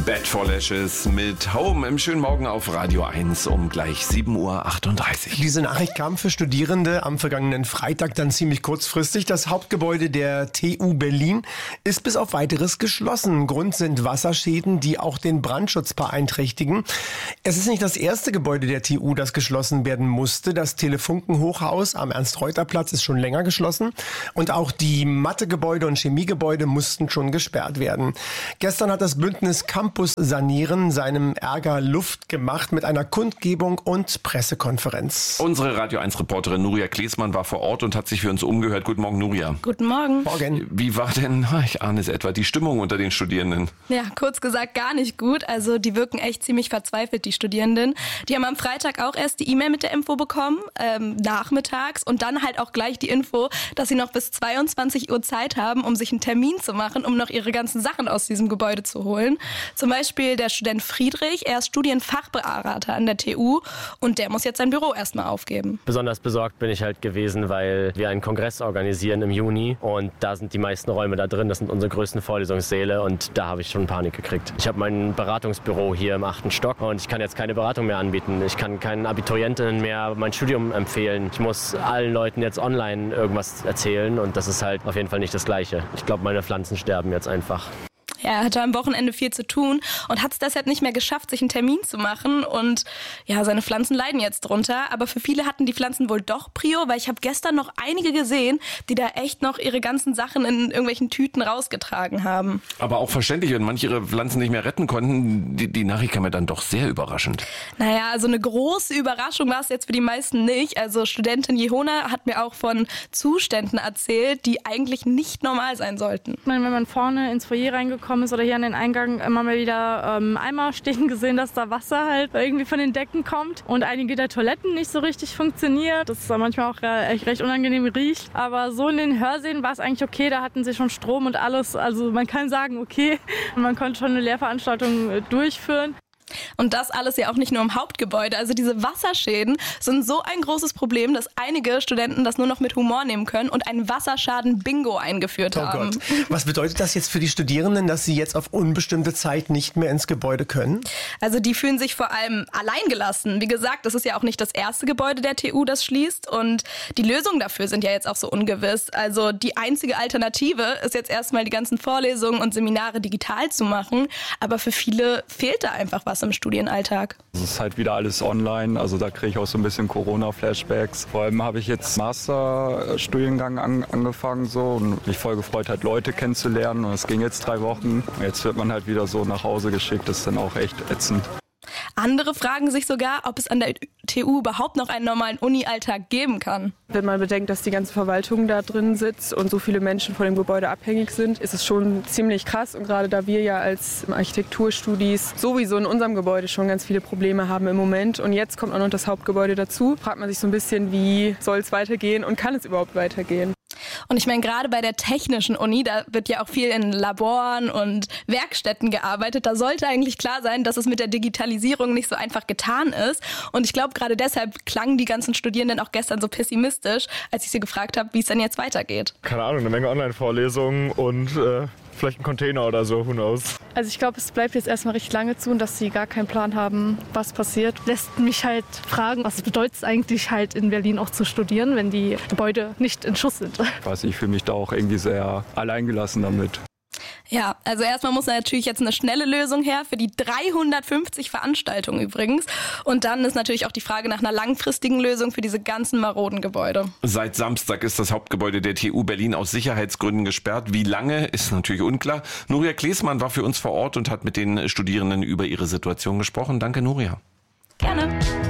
Bad for Lashes mit Home im schönen Morgen auf Radio 1 um gleich 7.38 Uhr. Diese Nachricht kam für Studierende am vergangenen Freitag dann ziemlich kurzfristig. Das Hauptgebäude der TU Berlin ist bis auf Weiteres geschlossen. Grund sind Wasserschäden, die auch den Brandschutz beeinträchtigen. Es ist nicht das erste Gebäude der TU, das geschlossen werden musste. Das Telefunken-Hochhaus am Ernst-Reuter-Platz ist schon länger geschlossen. Und auch die Mathe-Gebäude und Chemiegebäude mussten schon gesperrt werden. Gestern hat das Bündnis Campus Sanieren seinem Ärger Luft gemacht mit einer Kundgebung und Pressekonferenz. Unsere Radio 1-Reporterin Nuria Klesmann war vor Ort und hat sich für uns umgehört. Guten Morgen, Nuria. Guten Morgen. Morgen. Wie war denn, ich ahne es etwa, die Stimmung unter den Studierenden? Ja, kurz gesagt gar nicht gut. Also die wirken echt ziemlich verzweifelt, die Studierenden. Die haben am Freitag auch erst die E-Mail mit der Info bekommen, nachmittags, und dann halt auch gleich die Info, dass sie noch bis 22 Uhr Zeit haben, um sich einen Termin zu machen, um noch ihre ganzen Sachen aus diesem Gebäude zu holen. Zum Beispiel der Student Friedrich, er ist Studienfachberater an der TU und der muss jetzt sein Büro erstmal aufgeben. Besonders besorgt bin ich halt gewesen, weil wir einen Kongress organisieren im Juni und da sind die meisten Räume da drin, das sind unsere größten Vorlesungssäle und da habe ich schon Panik gekriegt. Ich habe mein Beratungsbüro hier im 8. Stock und ich kann jetzt keine Beratung mehr anbieten. Ich kann keinen Abiturientinnen mehr mein Studium empfehlen. Ich muss allen Leuten jetzt online irgendwas erzählen und das ist halt auf jeden Fall nicht das Gleiche. Ich glaube, meine Pflanzen sterben jetzt einfach. Ja, er hatte am Wochenende viel zu tun und hat es deshalb nicht mehr geschafft, sich einen Termin zu machen. Und ja, seine Pflanzen leiden jetzt drunter. Aber für viele hatten die Pflanzen wohl doch Prio, weil ich habe gestern noch einige gesehen, die da echt noch ihre ganzen Sachen in irgendwelchen Tüten rausgetragen haben. Aber auch verständlich, wenn manche ihre Pflanzen nicht mehr retten konnten. Die Nachricht kam mir dann doch sehr überraschend. Naja, also eine große Überraschung war es jetzt für die meisten nicht. Also Studentin Jehona hat mir auch von Zuständen erzählt, die eigentlich nicht normal sein sollten. Ich meine, wenn man vorne ins Foyer reingekommen ist oder hier an den Eingang, immer mal wieder Eimer stehen gesehen, dass da Wasser halt irgendwie von den Decken kommt und einige der Toiletten nicht so richtig funktioniert. Das ist manchmal auch recht unangenehm riecht. Aber so in den Hörsälen war es eigentlich okay, da hatten sie schon Strom und alles. Also man kann sagen, okay, man konnte schon eine Lehrveranstaltung durchführen. Und das alles ja auch nicht nur im Hauptgebäude. Also diese Wasserschäden sind so ein großes Problem, dass einige Studenten das nur noch mit Humor nehmen können und ein Wasserschaden-Bingo eingeführt haben. Gott. Was bedeutet das jetzt für die Studierenden, dass sie jetzt auf unbestimmte Zeit nicht mehr ins Gebäude können? Also die fühlen sich vor allem alleingelassen. Wie gesagt, das ist ja auch nicht das erste Gebäude der TU, das schließt. Und die Lösungen dafür sind ja jetzt auch so ungewiss. Also die einzige Alternative ist jetzt erstmal die ganzen Vorlesungen und Seminare digital zu machen. Aber für viele fehlt da einfach was im Studienalltag. Es ist halt wieder alles online, also da kriege ich auch so ein bisschen Corona-Flashbacks. Vor allem habe ich jetzt Masterstudiengang angefangen so und mich voll gefreut, halt Leute kennenzulernen und es ging jetzt 3 Wochen. Jetzt wird man halt wieder so nach Hause geschickt, das ist dann auch echt ätzend. Andere fragen sich sogar, ob es an der TU überhaupt noch einen normalen Uni-Alltag geben kann. Wenn man bedenkt, dass die ganze Verwaltung da drin sitzt und so viele Menschen von dem Gebäude abhängig sind, ist es schon ziemlich krass. Und gerade da wir ja als Architekturstudis sowieso in unserem Gebäude schon ganz viele Probleme haben im Moment und jetzt kommt auch noch das Hauptgebäude dazu, fragt man sich so ein bisschen, wie soll es weitergehen und kann es überhaupt weitergehen? Und ich meine, gerade bei der technischen Uni, da wird ja auch viel in Laboren und Werkstätten gearbeitet. Da sollte eigentlich klar sein, dass es mit der Digitalisierung nicht so einfach getan ist. Und ich glaube, gerade deshalb klangen die ganzen Studierenden auch gestern so pessimistisch, als ich sie gefragt habe, wie es denn jetzt weitergeht. Keine Ahnung, eine Menge Online-Vorlesungen und vielleicht ein Container oder so, who knows. Also ich glaube, es bleibt jetzt erstmal recht lange zu und dass sie gar keinen Plan haben, was passiert. Lässt mich halt fragen, was bedeutet es eigentlich halt in Berlin auch zu studieren, wenn die Gebäude nicht in Schuss sind. Ich fühle mich da auch irgendwie sehr alleingelassen damit. Ja, also erstmal muss natürlich jetzt eine schnelle Lösung her für die 350 Veranstaltungen übrigens. Und dann ist natürlich auch die Frage nach einer langfristigen Lösung für diese ganzen maroden Gebäude. Seit Samstag ist das Hauptgebäude der TU Berlin aus Sicherheitsgründen gesperrt. Wie lange, ist natürlich unklar. Nuria Klesmann war für uns vor Ort und hat mit den Studierenden über ihre Situation gesprochen. Danke, Nuria. Gerne.